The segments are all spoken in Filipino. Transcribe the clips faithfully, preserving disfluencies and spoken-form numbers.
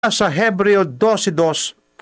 sa Hebreo twelve two,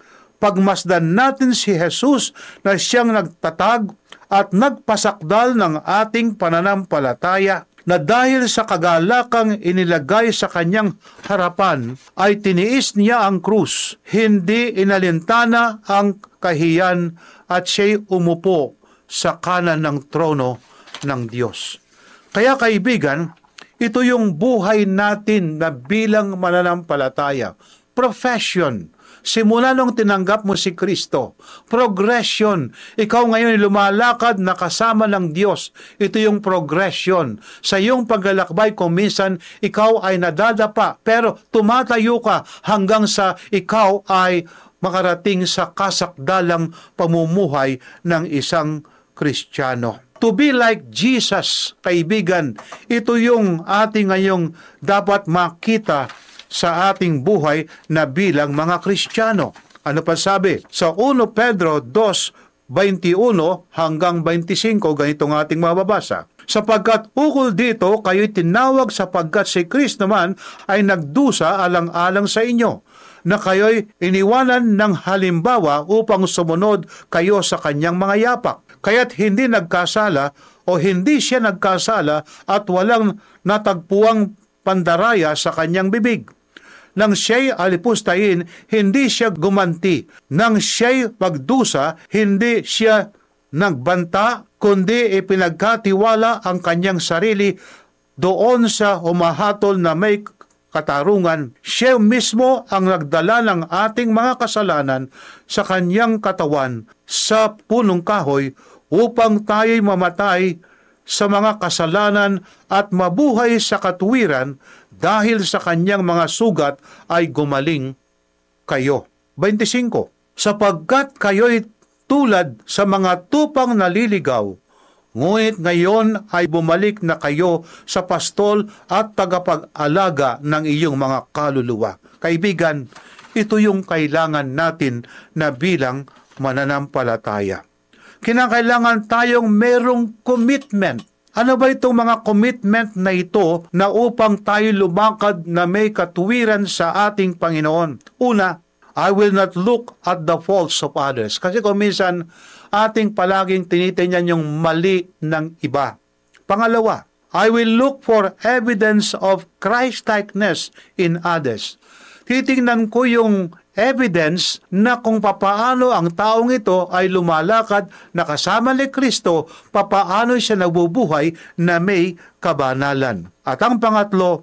pagmasdan natin si Jesus na siyang nagtatag at nagpasakdal ng ating pananampalataya, na dahil sa kagalakang inilagay sa kanyang harapan ay tiniis niya ang krus, hindi inalintana ang kahiyan, at siya'y umupo sa kanan ng trono ng Diyos. Kaya kaibigan, ito yung buhay natin na bilang mananampalataya. Profession. Simula nung tinanggap mo si Kristo. Progression. Ikaw ngayon lumalakad na kasama ng Diyos. Ito yung progression. Sa iyong paglalakbay, kung minsan ikaw ay nadadapa, pero tumatayo ka hanggang sa ikaw ay makarating sa kasakdalang pamumuhay ng isang Kristiyano. To be like Jesus, kaibigan, ito yung ating ngayong dapat makita sa ating buhay na bilang mga Kristiyano. Ano pa sabi? Sa First Pedro two twenty-one hanggang twenty-five, ganito ng ating mababasa. Sapagkat ukol dito, kayo'y tinawag sapagkat si Kristo naman ay nagdusa alang-alang sa inyo, na kayo'y iniwanan ng halimbawa upang sumunod kayo sa kanyang mga yapak. Kaya't hindi nagkasala o hindi siya nagkasala at walang natagpuang pandaraya sa kanyang bibig. Nang siya'y alipustahin, hindi siya gumanti. Nang siya'y pagdusa, hindi siya nagbanta, kundi ipinagkatiwala ang kanyang sarili doon sa humahatol na may katarungan. Siya mismo ang nagdala ng ating mga kasalanan sa kanyang katawan sa punong kahoy upang tayo'y mamatay sa mga kasalanan at mabuhay sa katuwiran. Dahil sa kanyang mga sugat ay gumaling kayo. twenty-five. Sapagkat kayo'y tulad sa mga tupang naliligaw, ngunit ngayon ay bumalik na kayo sa pastol at tagapag-alaga ng iyong mga kaluluwa. Kaibigan, ito yung kailangan natin na bilang mananampalataya. Kinakailangan tayong merong commitment. Ano ba itong mga commitment na ito na upang tayo lumakad na may katuwiran sa ating Panginoon? Una, I will not look at the faults of others. Kasi kung minsan, ating palaging tinitingnan yung mali ng iba. Pangalawa, I will look for evidence of Christ-likeness in others. Titingnan ko yung evidence na kung papaano ang taong ito ay lumalakad na kasama ni Kristo, papaano siya nabubuhay na may kabanalan. At ang pangatlo,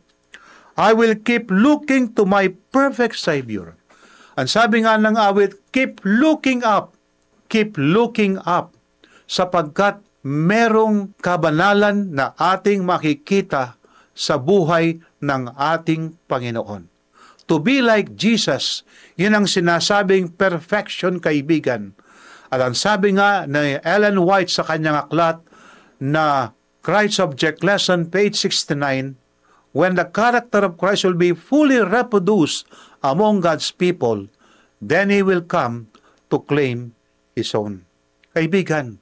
I will keep looking to my perfect Savior. Ang sabi nga ng awit, keep looking up, keep looking up, sapagkat merong kabanalan na ating makikita sa buhay ng ating Panginoon. To be like Jesus, yun ang sinasabing perfection, kaibigan. At ang sabi nga ni Ellen White sa kanyang aklat na Christ Object Lesson, page sixty-nine, when the character of Christ will be fully reproduced among God's people, then He will come to claim His own. Kaibigan,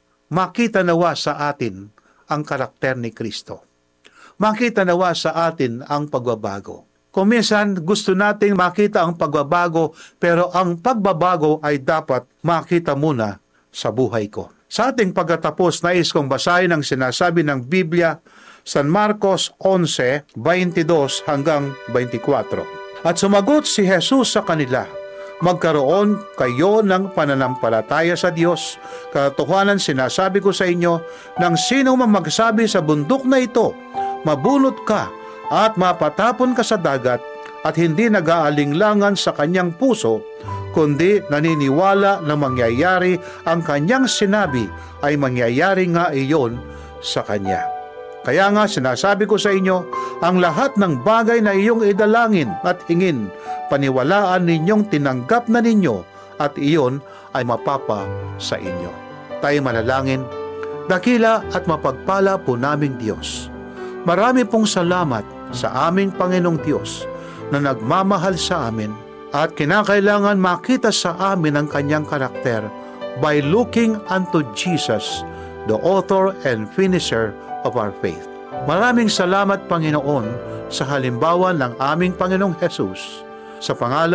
makita nawa sa atin ang karakter ni Kristo. Makita nawa sa atin ang pagbabago. Kung minsan gusto nating makita ang pagbabago, pero ang pagbabago ay dapat makita muna sa buhay ko. Sa ating pagkatapos, nais kong basahin ang sinasabi ng Biblia, San Marcos eleven, twenty-two hanggang twenty-four. At sumagot si Jesus sa kanila, magkaroon kayo ng pananampalataya sa Diyos. Katotohanan sinasabi ko sa inyo, nang sino man magsabi sa bundok na ito, mabunot ka, at mapatapon ka sa dagat, at hindi nag-aalinglangan sa kanyang puso, kundi naniniwala na mangyayari ang kanyang sinabi, ay mangyayari nga iyon sa kanya. Kaya nga sinasabi ko sa inyo, ang lahat ng bagay na iyong idalangin at hingin, paniwalaan ninyong tinanggap na ninyo, at iyon ay mapapa sa inyo. Tayo manalangin. Dakila at mapagpala po naming Diyos, marami pong salamat sa aming Panginoong Diyos na nagmamahal sa amin at kinakailangan makita sa amin ang kanyang karakter by looking unto Jesus, the author and finisher of our faith. Maraming salamat, Panginoon, sa halimbawa ng aming Panginoong Jesus Sa pangalan